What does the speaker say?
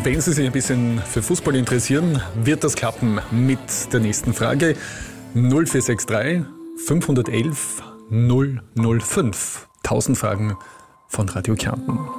Wenn Sie sich ein bisschen für Fußball interessieren, wird das klappen mit der nächsten Frage. 0463 511 005. 1000 Fragen von Radio Kärnten.